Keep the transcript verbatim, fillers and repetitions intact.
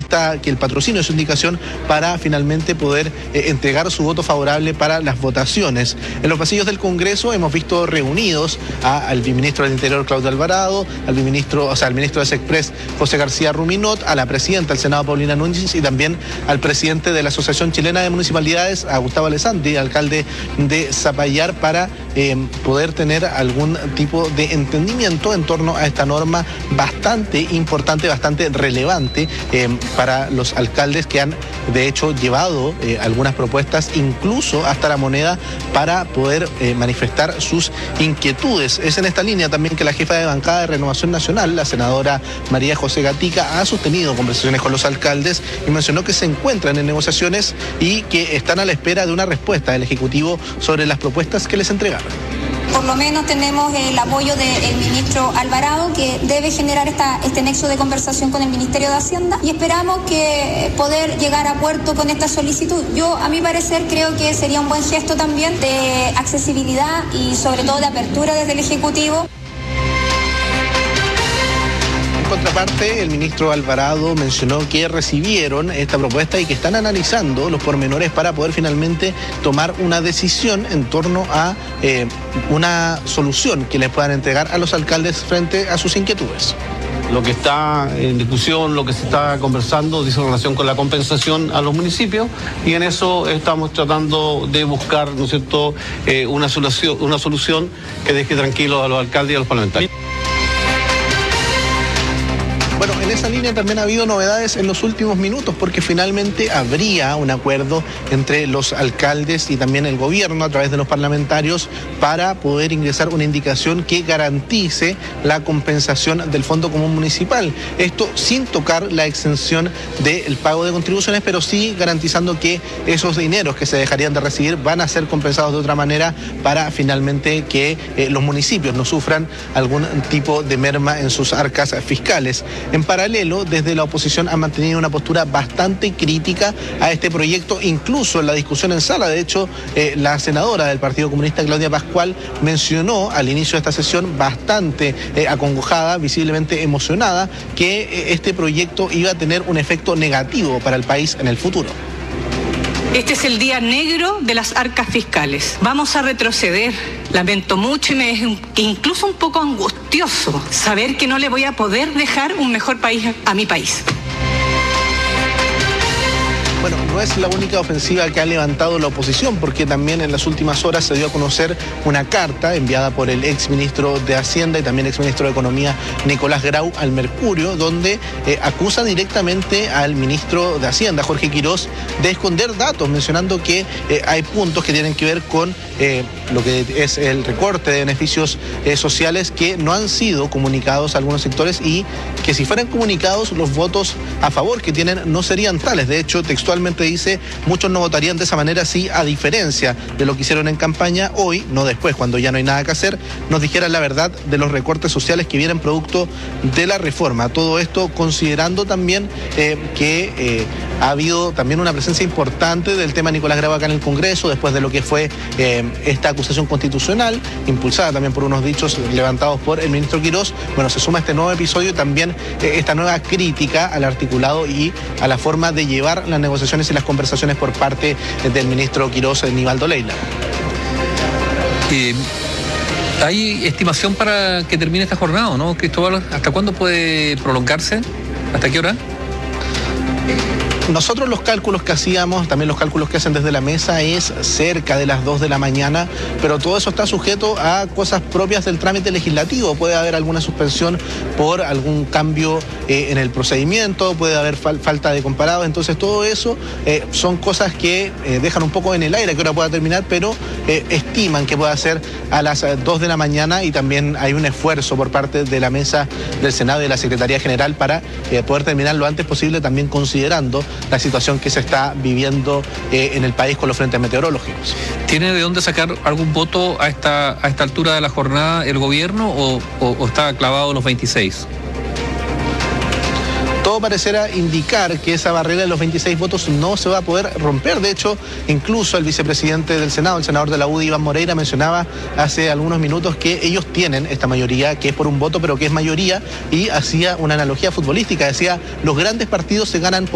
esta, que el patrocinio es su indicación para finalmente poder eh, entregar su voto favorable para las votaciones. En los pasillos del Congreso hemos visto reunidos a, al viceministro del Interior, Claudio Alvarado, al viceministro, o sea, al ministro de Sexpress, José García Ruminot, a la presidenta del Senado, Paulina Núñez, y también al presidente de la Asociación Chilena de Municipalidades, a Gustavo Alessandri, alcalde de Zapallar, para eh, poder tener algún tipo de entendimiento en torno a esta norma bastante importante, bastante relevante eh, para los alcaldes que han de hecho llevado eh, algunas propuestas incluso hasta la moneda para poder eh, manifestar sus inquietudes. Es en esta línea también que la jefa de bancada de Renovación Nacional, la senadora María José Gatica, ha sostenido conversaciones con los alcaldes y mencionó que se encuentran en negociaciones y que están a la espera de una respuesta del Ejecutivo sobre las propuestas que les entregaron. Por lo menos tenemos el apoyo del ministro Alvarado, que debe generar esta, este nexo de conversación con el Ministerio de Hacienda, y esperamos que poder llegar a puerto con esta solicitud. Yo, a mi parecer, creo que sería un buen gesto también de accesibilidad y sobre todo de apertura desde el Ejecutivo. Por contraparte, el ministro Alvarado mencionó que recibieron esta propuesta y que están analizando los pormenores para poder finalmente tomar una decisión en torno a eh, una solución que les puedan entregar a los alcaldes frente a sus inquietudes. Lo que está en discusión, lo que se está conversando, dice en relación con la compensación a los municipios, y en eso estamos tratando de buscar, ¿no es cierto?, eh, una solución, una solución que deje tranquilos a los alcaldes y a los parlamentarios. Bueno, en esa línea también ha habido novedades en los últimos minutos, porque finalmente habría un acuerdo entre los alcaldes y también el gobierno a través de los parlamentarios para poder ingresar una indicación que garantice la compensación del Fondo Común Municipal. Esto sin tocar la exención del pago de contribuciones, pero sí garantizando que esos dineros que se dejarían de recibir van a ser compensados de otra manera para finalmente que eh, los municipios no sufran algún tipo de merma en sus arcas fiscales. En paralelo, desde la oposición han mantenido una postura bastante crítica a este proyecto, incluso en la discusión en sala. De hecho, eh, la senadora del Partido Comunista, Claudia Pascual, mencionó al inicio de esta sesión, bastante eh, acongojada, visiblemente emocionada, que eh, este proyecto iba a tener un efecto negativo para el país en el futuro. Este es el día negro de las arcas fiscales. Vamos a retroceder. Lamento mucho y me es incluso un poco angustioso saber que no le voy a poder dejar un mejor país a mi país. Bueno, no es la única ofensiva que ha levantado la oposición, porque también en las últimas horas se dio a conocer una carta enviada por el exministro de Hacienda y también exministro de Economía, Nicolás Grau, al Mercurio, donde eh, acusa directamente al ministro de Hacienda, Jorge Quirós, de esconder datos, mencionando que eh, hay puntos que tienen que ver con eh, lo que es el recorte de beneficios eh, sociales que no han sido comunicados a algunos sectores, y que si fueran comunicados los votos a favor que tienen no serían tales. De hecho, textualmente dice: muchos no votarían de esa manera si, a diferencia de lo que hicieron en campaña, hoy, no después, cuando ya no hay nada que hacer, nos dijeran la verdad de los recortes sociales que vienen producto de la reforma. Todo esto considerando también eh, que eh, ha habido también una presencia importante del tema Nicolás Grau acá en el Congreso, después de lo que fue eh, esta acusación constitucional, impulsada también por unos dichos levantados por el ministro Quirós. Bueno, se suma este nuevo episodio y también eh, esta nueva crítica al articulado y a la forma de llevar las negociaciones y las conversaciones por parte del ministro Quirós, Nivaldo Leila. Eh, ¿Hay estimación para que termine esta jornada, no, Cristóbal? ¿Hasta cuándo puede prolongarse? ¿Hasta qué hora? Nosotros los cálculos que hacíamos, también los cálculos que hacen desde la mesa, es cerca de las dos de la mañana, pero todo eso está sujeto a cosas propias del trámite legislativo. Puede haber alguna suspensión por algún cambio eh, en el procedimiento, puede haber fal falta de comparados, entonces todo eso eh, son cosas que eh, dejan un poco en el aire que ahora pueda terminar, pero eh, estiman que pueda ser a las dos de la mañana, y también hay un esfuerzo por parte de la mesa del Senado y de la Secretaría General para eh, poder terminar lo antes posible, también considerando la situación que se está viviendo eh, en el país con los frentes meteorológicos. ¿Tiene de dónde sacar algún voto a esta, a esta altura de la jornada el gobierno o, o, o está clavado los veintiséis? Todo parecerá indicar que esa barrera de los veintiséis votos no se va a poder romper. De hecho, incluso el vicepresidente del Senado, el senador de la U D I, Iván Moreira, mencionaba hace algunos minutos que ellos tienen esta mayoría, que es por un voto, pero que es mayoría, y hacía una analogía futbolística. Decía: los grandes partidos se ganan por